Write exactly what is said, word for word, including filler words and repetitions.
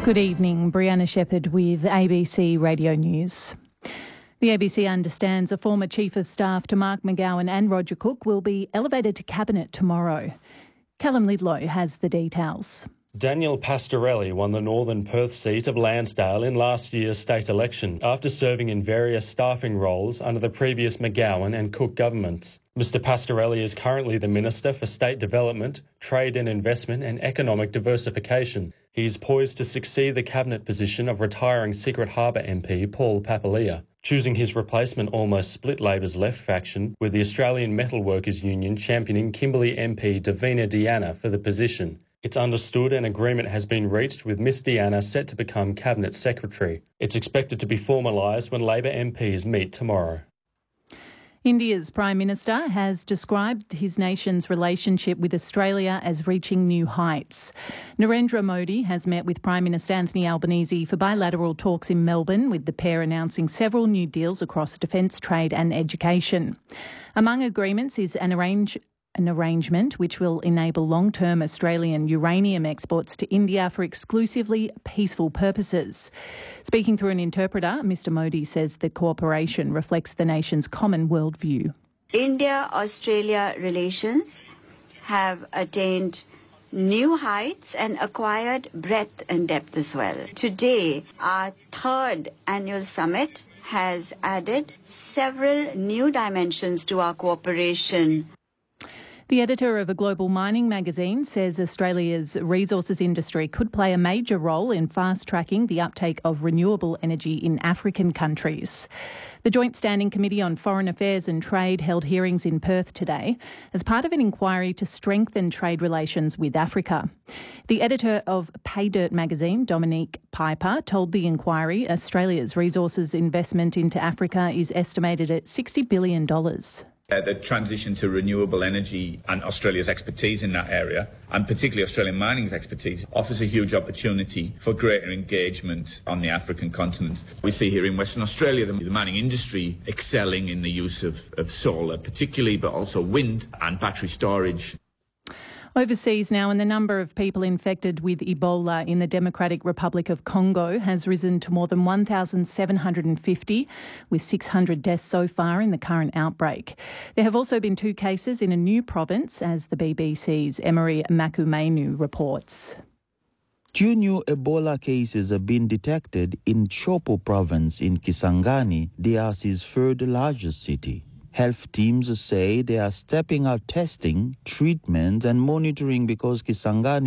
Good evening, Brianna Shepherd with A B C Radio News. The A B C understands a former Chief of Staff to Mark McGowan and Roger Cook will be elevated to Cabinet tomorrow. Callum Lidlow has the details. Daniel Pastorelli won the Northern Perth seat of Lansdale in last year's state election after serving in various staffing roles under the previous McGowan and Cook governments. Mister Pastorelli is currently the Minister for State Development, Trade and Investment and Economic Diversification. He is poised to succeed the cabinet position of retiring Secret Harbour M P Paul Papalia. Choosing his replacement almost split Labor's left faction, with the Australian Metalworkers Union championing Kimberley M P Davina Deanna for the position. It's understood an agreement has been reached with Miss Deanna set to become Cabinet Secretary. It's expected to be formalised when Labor M Ps meet tomorrow. India's Prime Minister has described his nation's relationship with Australia as reaching new heights. Narendra Modi has met with Prime Minister Anthony Albanese for bilateral talks in Melbourne, with the pair announcing several new deals across defence, trade and education. Among agreements is an arrange An arrangement which will enable long-term Australian uranium exports to India for exclusively peaceful purposes. Speaking through an interpreter, Mister Modi says the cooperation reflects the nation's common worldview. India-Australia relations have attained new heights and acquired breadth and depth as well. Today, our third annual summit has added several new dimensions to our cooperation. The editor of a global mining magazine says Australia's resources industry could play a major role in fast-tracking the uptake of renewable energy in African countries. The Joint Standing Committee on Foreign Affairs and Trade held hearings in Perth today as part of an inquiry to strengthen trade relations with Africa. The editor of Pay Dirt magazine, Dominique Piper, told the inquiry Australia's resources investment into Africa is estimated at sixty billion dollars. Uh, the transition to renewable energy and Australia's expertise in that area, and particularly Australian mining's expertise, offers a huge opportunity for greater engagement on the African continent. We see here in Western Australia the, the mining industry excelling in the use of, of solar particularly, but also wind and battery storage. Overseas now, and the number of people infected with Ebola in the Democratic Republic of Congo has risen to more than one thousand seven hundred fifty, with six hundred deaths so far in the current outbreak. There have also been two cases in a new province, as the B B C's Emery Makumenu reports. Two new Ebola cases have been detected in Chopo province in Kisangani, D R C's third largest city. Health teams say they are stepping up testing, treatment and monitoring because Kisangani